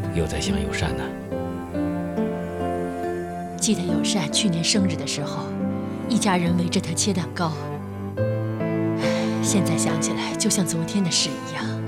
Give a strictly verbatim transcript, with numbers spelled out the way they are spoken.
又在想友善呢？ 记得友善去年生日的时候，一家人围着他切蛋糕。现在想起来，就像昨天的事一样。